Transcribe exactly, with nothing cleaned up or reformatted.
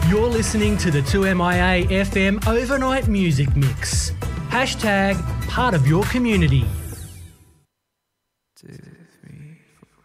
You're listening to the two M I A F M Overnight Music Mix. Hashtag part of your community. Two, three, four.